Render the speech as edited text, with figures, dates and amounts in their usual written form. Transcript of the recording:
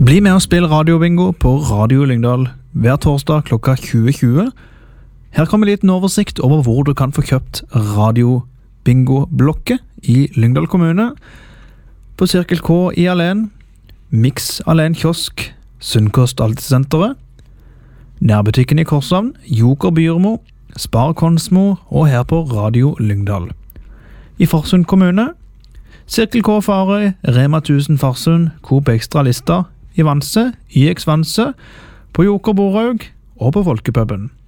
Bli med og spill radiobingo på Radio Lyngdal hver torsdag klokka 20.20. Her kommer en liten oversikt over hvor du kan få kjøpt radiobingo-blokket i Lyngdal kommune. På Cirkel K i Alen, Mix Alen Kiosk, Sunnkost Alltidssenteret, Nærbutikken i Korshavn, Joker Byrmo, Spar Konsmo og her på Radio Lyngdal. I Farsund kommune, Cirkel K Farøy, Rema 1000 Farsund, Coop Extra Lista, i Vanse, YX Vanse, på Joker Boraug og på Folkepuben.